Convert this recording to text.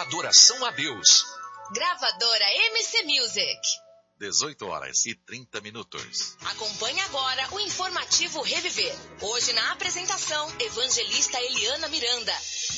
adoração a Deus. Gravadora MC Music. 18h30. Acompanhe agora o informativo Reviver. Hoje na apresentação, evangelista Eliana Miranda.